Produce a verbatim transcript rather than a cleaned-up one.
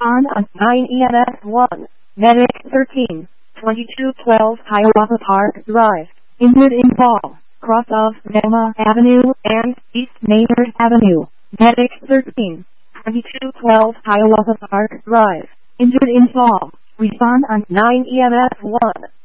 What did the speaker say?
Respond on nine E M S one. Medic thirteen, twenty-two twelve Hiawatha Park Drive. Injured in fall. Cross of Nema Avenue and East Maynard Avenue. Medic thirteen, twenty-two twelve Hiawatha Park Drive. Injured in fall. Respond on nine E M S one.